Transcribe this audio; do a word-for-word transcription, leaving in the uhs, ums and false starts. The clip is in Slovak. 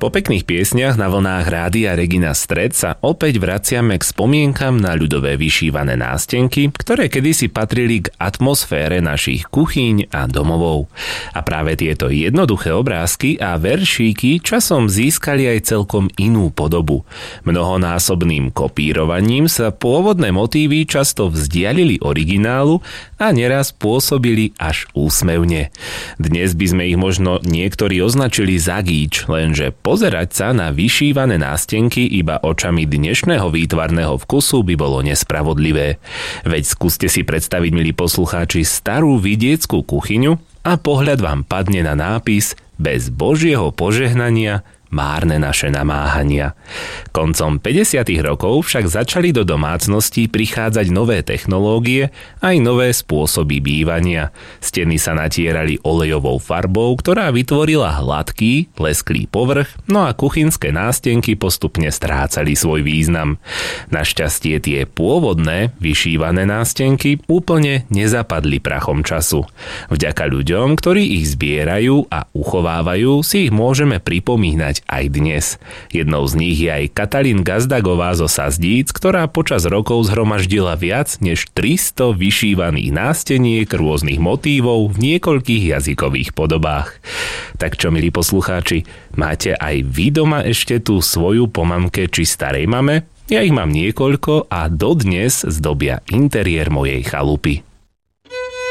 Po pekných piesniach na vlnách Rádia Regina Stred sa opäť vraciame k spomienkam na ľudové vyšívané nástenky, ktoré kedysi patrili k atmosfére našich kuchyň a domovov. A práve tieto jednoduché obrázky a veršíky časom získali aj celkom inú podobu. Mnohonásobným kopírovaním sa pôvodné motívy často vzdialili originálu a neraz pôsobili až úsmevne. Dnes by sme ich možno niektorí označili za gíč, lenže pozerať sa na vyšívané nástenky iba očami dnešného výtvarného vkusu by bolo nespravodlivé. Veď skúste si predstaviť, milí poslucháči, starú vidieckú kuchyňu a pohľad vám padne na nápis Bez Božieho požehnania márne naše namáhania. Koncom päťdesiatych rokov však začali do domácností prichádzať nové technológie aj nové spôsoby bývania. Steny sa natierali olejovou farbou, ktorá vytvorila hladký, lesklý povrch, no a kuchynské nástenky postupne strácali svoj význam. Našťastie tie pôvodné, vyšívané nástenky úplne nezapadli prachom času. Vďaka ľuďom, ktorí ich zbierajú a uchovávajú, si ich môžeme pripomínať aj dnes. Jednou z nich je aj Katalín Gazdagová zo Sazdíc, ktorá počas rokov zhromaždila viac než tristo vyšívaných násteniek rôznych motívov v niekoľkých jazykových podobách. Tak čo, milí poslucháči, máte aj vy doma ešte tú svoju po mamke či starej mame? Ja ich mám niekoľko a dodnes zdobia interiér mojej chalupy.